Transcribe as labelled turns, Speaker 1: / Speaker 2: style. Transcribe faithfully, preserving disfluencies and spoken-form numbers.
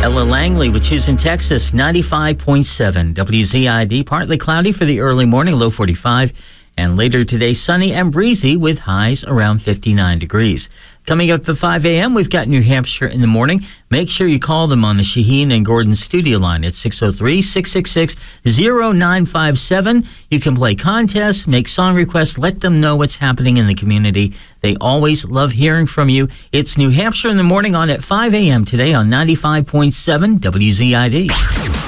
Speaker 1: Ella Langley with Houston, Texas, ninety-five point seven. W Z I D, partly cloudy for the early morning, low forty-five. And later today, sunny and breezy with highs around fifty-nine degrees. Coming up at five a.m., we've got New Hampshire in the morning. Make sure you call them on the Shaheen and Gordon studio line at six oh three, six six six, oh nine five seven. You can play contests, make song requests, let them know what's happening in the community. They always love hearing from you. It's New Hampshire in the morning on at five a.m. today on ninety-five point seven W Z I D.